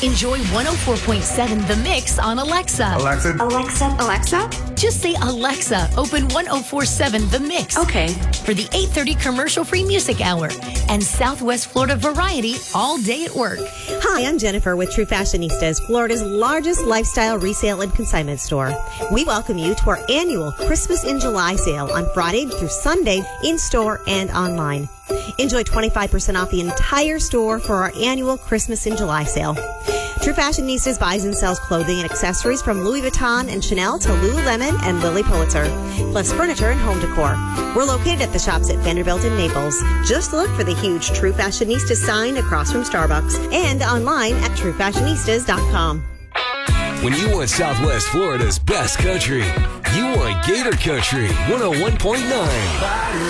Enjoy 104.7 The Mix on Alexa. Alexa? Just say, Alexa, open 104.7 The Mix. Okay. For the 8:30 commercial-free music hour and Southwest Florida variety all day at work. Hi, I'm Jennifer with True Fashionistas, Florida's largest lifestyle resale and consignment store. We welcome you to our annual Christmas in July sale on Friday through Sunday in-store and online. Enjoy 25% off the entire store for our annual Christmas in July sale. True Fashionistas buys and sells clothing and accessories from Louis Vuitton and Chanel to Lululemon and Lilly Pulitzer, plus furniture and home decor. We're located at the shops at Vanderbilt and Naples. Just look for the huge True Fashionistas sign across from Starbucks and online at truefashionistas.com. When you want Southwest Florida's best country, you want Gator Country 101.9.